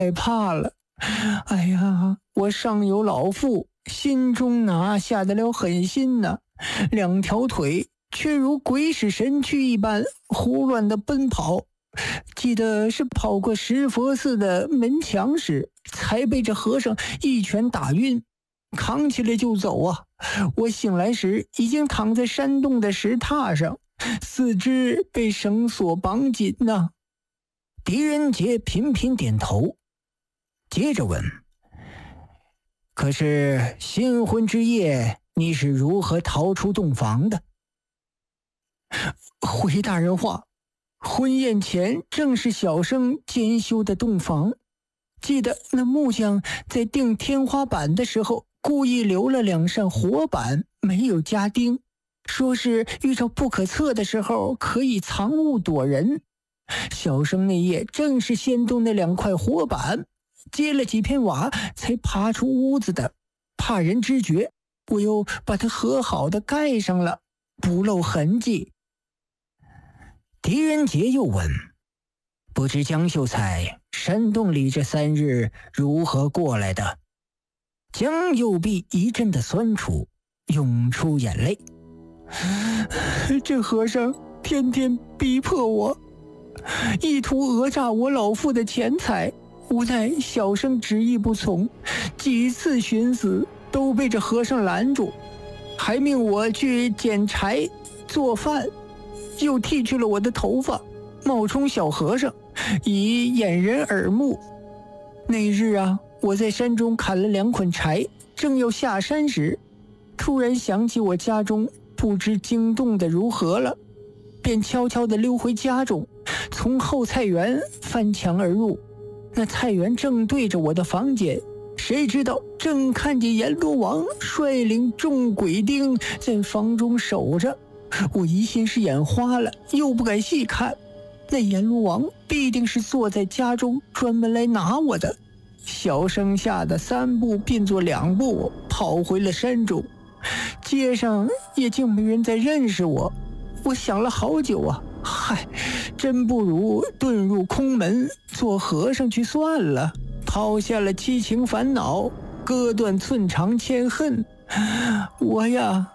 害怕了。哎呀，我上有老父，心中哪下得了狠心呢？两条腿却如鬼使神驱一般胡乱地奔跑。记得是跑过石佛寺的门墙时，才被这和尚一拳打晕，扛起来就走啊！我醒来时已经躺在山洞的石榻上，四肢被绳索绑紧呢。 狄仁杰频频点头，接着问：可是新婚之夜你是如何逃出洞房的？ 回大人话，婚宴前正是小生监修的洞房，记得那木匠在钉天花板的时候故意留了2扇活板没有加钉，说是遇着不可测的时候可以藏物躲人。小生那夜正是先动那2块活板，接了几片瓦才爬出屋子的，怕人知觉，我又把它和好的盖上了，不露痕迹。 狄仁杰又问：不知江秀才山洞里这3日如何过来的？江右臂一阵的酸楚，涌出眼泪。 这和尚天天逼迫我，意图讹诈我老父的钱财，无奈小生执意不从，几次寻死都被这和尚拦住，还命我去捡柴做饭，又剃去了我的头发，冒充小和尚，以掩人耳目。那日啊，我在山中砍了2捆柴，正要下山时，突然想起我家中不知惊动的如何了，便悄悄地溜回家中，从后菜园翻墙而入。那菜园正对着我的房间，谁知道正看见阎罗王率领众鬼丁在房中守着。我疑心是眼花了，又不敢细看，那阎罗王必定是坐在家中专门来拿我的。小生吓得3步并作2步跑回了山中，街上也竟没人再认识我。我想了好久啊，真不如遁入空门做和尚去算了，抛下了七情烦恼，割断寸肠牵恨。我呀，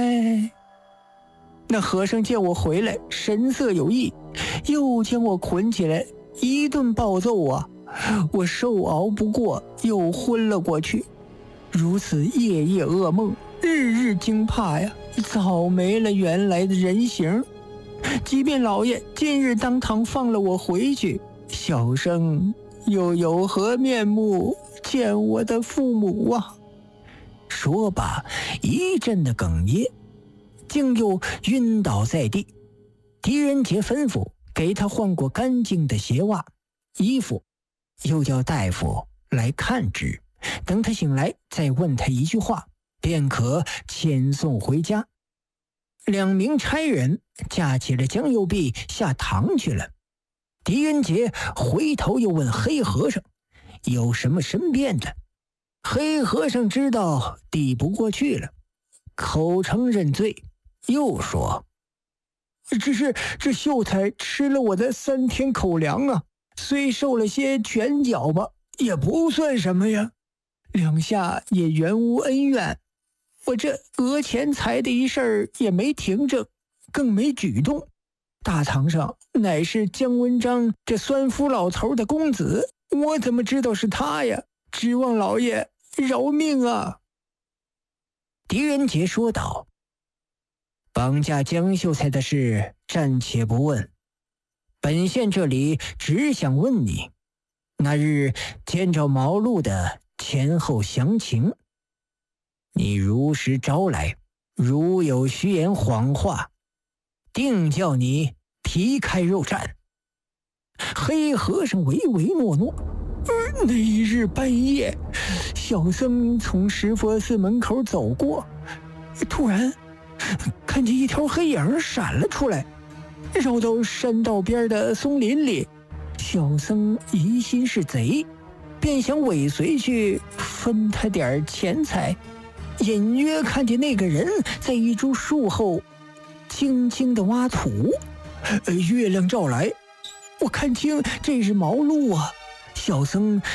那和尚见我回来，神色有异，又将我捆起来，一顿暴揍啊！我受熬不过，又昏了过去。如此夜夜噩梦，日日惊怕呀，早没了原来的人形。即便老爷今日当堂放了我回去，小生又有何面目见我的父母啊？ 说罢一阵的哽咽，竟又晕倒在地。狄仁杰吩咐给他换过干净的鞋袜衣服，又叫大夫来看之，等他醒来再问他一句话，便可遣送回家。2名差人架起了江右臂下堂去了。狄仁杰回头又问黑和尚有什么申辩的。黑和尚知道抵不过去了，口承认罪，又说： 只是这秀才吃了我的3天口粮啊，虽受了些拳脚吧，也不算什么呀。2下也原无恩怨，我这讹钱财的一事儿也没停证，更没举动。大堂上乃是姜文章这酸夫老头的公子，我怎么知道是他呀？指望老爷饶命啊！ 狄仁杰说道：绑架江秀才的事暂且不问，本县这里只想问你那日见着毛路的前后详情。你如实招来，如有虚言谎话，定叫你皮开肉绽。 黑和尚唯唯诺诺。那一日半夜，小僧从石佛寺门口走过，突然看见一条黑影闪了出来，绕到山道边的松林里。小僧疑心是贼，便想尾随去分他点钱财，隐约看见那个人在一株树后轻轻地挖土。月亮照来，我看清这是毛路啊。小僧